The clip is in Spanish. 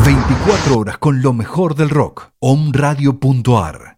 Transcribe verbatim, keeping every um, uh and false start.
veinticuatro horas con lo mejor del rock. Om Radio punto ar